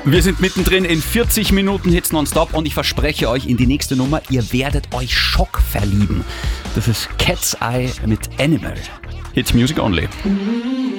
Wir sind mittendrin in 40 Minuten Hits nonstop und ich verspreche euch, in die nächste Nummer, ihr werdet euch Schock verlieben. Das ist Cat's Eye mit Animal. Hits Music Only.